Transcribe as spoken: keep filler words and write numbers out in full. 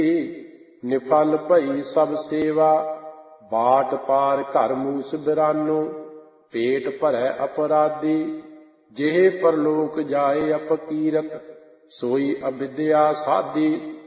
ਨਿਫਲ ਭਈ ਸਭ ਸੇਵਾ। ਬਾਟ ਪਾਰ ਘਰ ਮੂਸ ਬਿਰਾਨੋ, ਪੇਟ ਭਰੈ ਅਪਰਾਧੀ। ਜਿਹੇ ਪਰਲੋਕ ਜਾਏ ਅਪਕੀਰਤ, ਸੋਈ ਅਵਿਦਿਆ ਸਾਧੀ।